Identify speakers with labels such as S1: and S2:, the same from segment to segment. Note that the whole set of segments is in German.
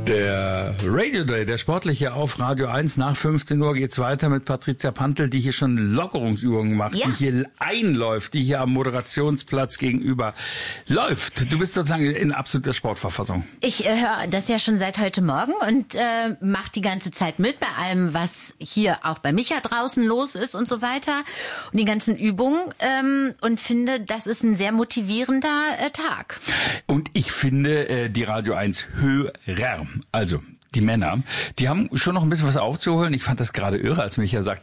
S1: Der Radio Day, der sportliche auf Radio 1. Nach 15 Uhr geht's weiter mit Patricia Pantel, die hier schon Lockerungsübungen macht, die hier einläuft, die hier am Moderationsplatz gegenüber läuft. Du bist sozusagen in absoluter Sportverfassung.
S2: Ich höre das ja schon seit heute Morgen und mache die ganze Zeit mit bei allem, was hier auch bei Micha draußen los ist und so weiter und die ganzen Übungen und finde, das ist ein sehr motivierender Tag.
S1: Und ich finde die Radio 1 Hörer, also die Männer, die haben schon noch ein bisschen was aufzuholen. Ich fand das gerade irre, als Micha sagte,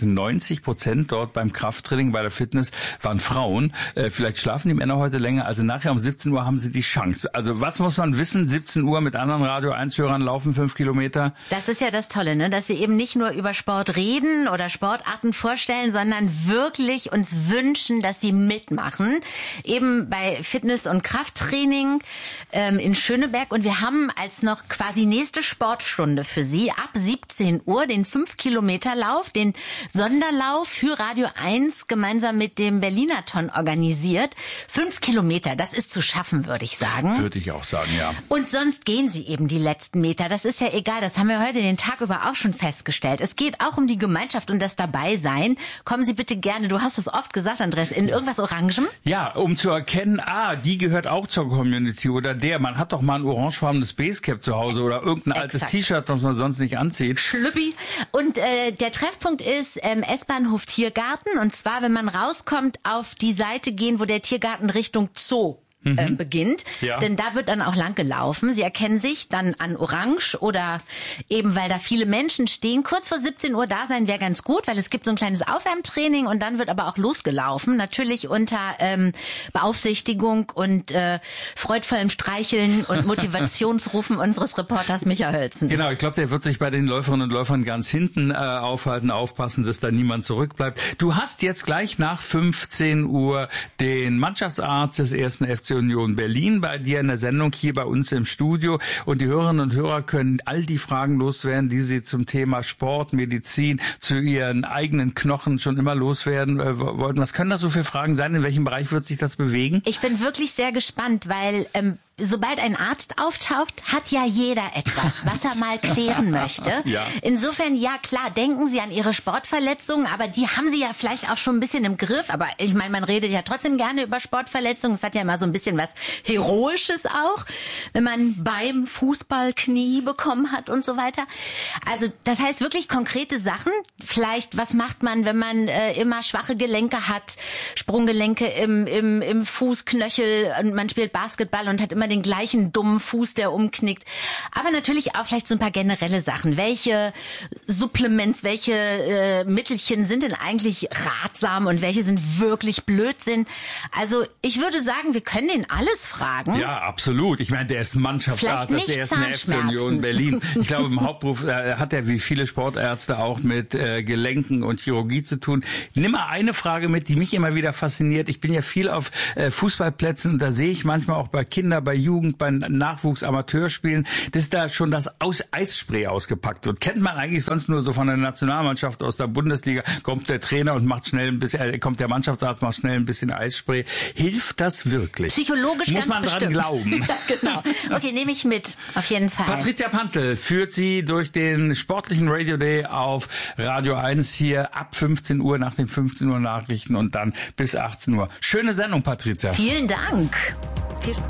S1: 90% dort beim Krafttraining, bei der Fitness waren Frauen. Vielleicht schlafen die Männer heute länger. Also nachher um 17 Uhr haben sie die Chance. Also was muss man wissen? 17 Uhr mit anderen Radio 1-Hörern laufen 5 Kilometer.
S2: Das ist ja das Tolle, ne? Dass wir eben nicht nur über Sport reden oder Sportarten vorstellen, sondern wirklich uns wünschen, dass sie mitmachen. Eben bei Fitness- und Krafttraining in Schöneberg. Und wir haben als noch quasi nächste Sportstunde für Sie ab 17 Uhr den 5-Kilometer-Lauf, den Sonderlauf für Radio 1 gemeinsam mit dem Berliner-Ton organisiert. 5 Kilometer, das ist zu schaffen, würde ich sagen.
S1: Würde ich auch sagen, ja.
S2: Und sonst gehen Sie eben die letzten Meter. Das ist ja egal, das haben wir heute den Tag über auch schon festgestellt. Es geht auch um die Gemeinschaft und das Dabeisein. Kommen Sie bitte gerne, du hast es oft gesagt, Andreas, in irgendwas Orangem?
S1: Ja, um zu erkennen, die gehört auch zur Community oder der. Man hat doch mal ein orangefarbenes Basecap zu Hause oder irgendein altes T-Shirt, was man sonst nicht anzieht.
S2: Schlüppi. Und der Treffpunkt ist S-Bahnhof Tiergarten. Und zwar, wenn man rauskommt, auf die Seite gehen, wo der Tiergarten Richtung Zoo beginnt. Ja. Denn da wird dann auch lang gelaufen. Sie erkennen sich dann an Orange oder eben, weil da viele Menschen stehen. Kurz vor 17 Uhr da sein wäre ganz gut, weil es gibt so ein kleines Aufwärmtraining und dann wird aber auch losgelaufen. Natürlich unter Beaufsichtigung und freudvollem Streicheln und Motivationsrufen unseres Reporters Micha Hölzen.
S1: Genau, ich glaube, der wird sich bei den Läuferinnen und Läufern ganz hinten aufhalten, aufpassen, dass da niemand zurückbleibt. Du hast jetzt gleich nach 15 Uhr den Mannschaftsarzt des 1. FC Union Berlin bei dir in der Sendung hier bei uns im Studio und die Hörerinnen und Hörer können all die Fragen loswerden, die sie zum Thema Sport, Medizin, zu ihren eigenen Knochen schon immer loswerden wollten. Was können das so für Fragen sein? In welchem Bereich wird sich das bewegen?
S2: Ich bin wirklich sehr gespannt, weil sobald ein Arzt auftaucht, hat ja jeder etwas, was er mal klären möchte. Ja. Insofern, ja klar, denken Sie an Ihre Sportverletzungen, aber die haben Sie ja vielleicht auch schon ein bisschen im Griff. Aber ich meine, man redet ja trotzdem gerne über Sportverletzungen. Es hat ja immer so ein bisschen was Heroisches auch, wenn man beim Fußball Knie bekommen hat und so weiter. Also das heißt wirklich konkrete Sachen. Vielleicht, was macht man, wenn man immer schwache Gelenke hat, Sprunggelenke im Fußknöchel und man spielt Basketball und hat immer den gleichen dummen Fuß, der umknickt. Aber natürlich auch vielleicht so ein paar generelle Sachen. Welche Supplements, welche Mittelchen sind denn eigentlich ratsam und welche sind wirklich Blödsinn? Also ich würde sagen, wir können den alles fragen.
S1: Ja, absolut. Ich meine, der ist Mannschaftsarzt des 1. FC Union Berlin. Ich glaube, im Hauptberuf hat er wie viele Sportärzte auch mit Gelenken und Chirurgie zu tun. Nimm mal eine Frage mit, die mich immer wieder fasziniert. Ich bin ja viel auf Fußballplätzen und da sehe ich manchmal auch bei Kindern, bei Jugend, bei Nachwuchs-Amateurspielen, dass da schon das Eisspray ausgepackt wird. Kennt man eigentlich sonst nur so von der Nationalmannschaft aus der Bundesliga, kommt der Trainer und macht schnell ein bisschen, kommt der Mannschaftsarzt, macht schnell ein bisschen Eisspray. Hilft das wirklich?
S2: Psychologisch
S1: muss man dran glauben.
S2: Ja, genau. Okay, nehme ich mit, auf jeden Fall.
S1: Patricia Pantel führt Sie durch den sportlichen Radio Day auf Radio 1 hier ab 15 Uhr nach den 15 Uhr Nachrichten und dann bis 18 Uhr. Schöne Sendung, Patricia.
S2: Vielen Dank. Viel